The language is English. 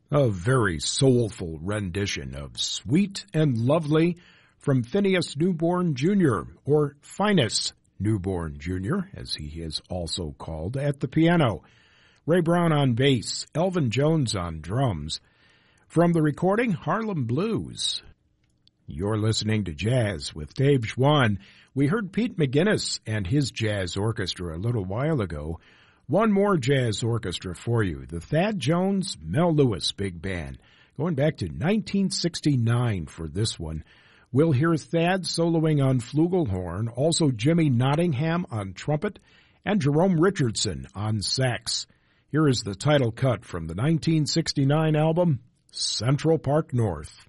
A very soulful rendition of Sweet and Lovely from Phineas Newborn Jr., or Finus Newborn Jr., as he is also called, at the piano. Ray Brown on bass, Elvin Jones on drums. From the recording, Harlem Blues. You're listening to Jazz with Dave Schwann. We heard Pete McGinnis and his jazz orchestra a little while ago. One more jazz orchestra for you, the Thad Jones Mel Lewis Big Band, going back to 1969 for this one. We'll hear Thad soloing on flugelhorn, also Jimmy Nottingham on trumpet, and Jerome Richardson on sax. Here is the title cut from the 1969 album, Central Park North.